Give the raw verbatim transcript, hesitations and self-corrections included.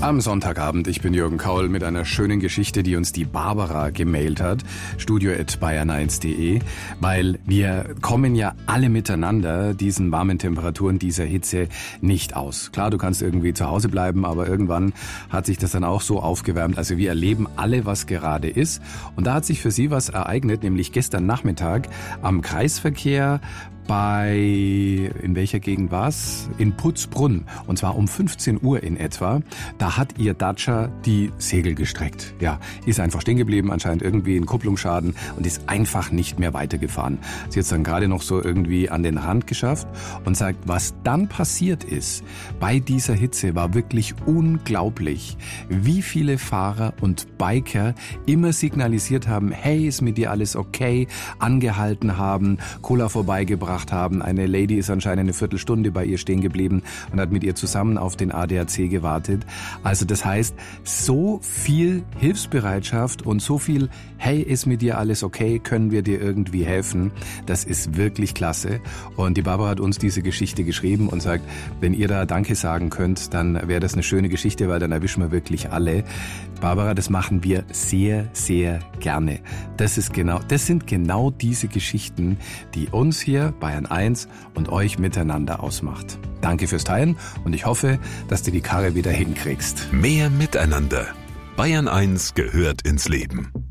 Am Sonntagabend, ich bin Jürgen Kaul mit einer schönen Geschichte, die uns die Barbara gemailt hat, studio at bayern eins punkt de, weil wir kommen ja alle miteinander diesen warmen Temperaturen, dieser Hitze nicht aus. Klar, du kannst irgendwie zu Hause bleiben, aber irgendwann hat sich das dann auch so aufgewärmt. Also wir erleben alle, was gerade ist. Und da hat sich für sie was ereignet, nämlich gestern Nachmittag am Kreisverkehr bei, in welcher Gegend war's? In Putzbrunn. Und zwar um fünfzehn Uhr in etwa. Da hat ihr Dacia die Segel gestreckt. Ja, ist einfach stehen geblieben, anscheinend irgendwie ein Kupplungsschaden und ist einfach nicht mehr weitergefahren. Sie hat es dann gerade noch so irgendwie an den Rand geschafft und sagt, was dann passiert ist bei dieser Hitze, war wirklich unglaublich. Wie viele Fahrer und Biker immer signalisiert haben, hey, ist mit dir alles okay? Angehalten haben, Cola vorbeigebracht haben. Eine Lady ist anscheinend eine Viertelstunde bei ihr stehen geblieben und hat mit ihr zusammen auf den A D A C gewartet. Also das heißt, so viel Hilfsbereitschaft und so viel, hey, ist mit dir alles okay, können wir dir irgendwie helfen, das ist wirklich klasse. Und die Barbara hat uns diese Geschichte geschrieben und sagt, wenn ihr da Danke sagen könnt, dann wäre das eine schöne Geschichte, weil dann erwischen wir wirklich alle. Barbara, das machen wir sehr, sehr gerne. Das ist genau, das sind genau diese Geschichten, die uns hier Bayern eins und euch miteinander ausmacht. Danke fürs Teilen und ich hoffe, dass du die Karre wieder hinkriegst. Mehr Miteinander. Bayern eins gehört ins Leben.